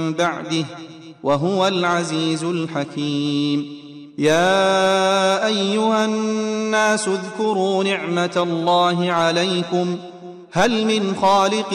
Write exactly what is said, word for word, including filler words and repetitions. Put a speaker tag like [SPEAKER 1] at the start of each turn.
[SPEAKER 1] بعده وهو العزيز الحكيم. يا أيها الناس اذكروا نعمة الله عليكم هل من خالق